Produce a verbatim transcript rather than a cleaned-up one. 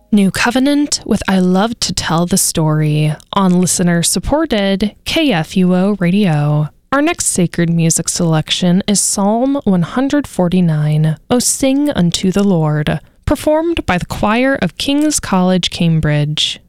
New Covenant with I Love to Tell the Story on listener-supported K F U O Radio. Our next sacred music selection is Psalm one forty-nine, O Sing Unto the Lord, performed by the choir of King's College, Cambridge.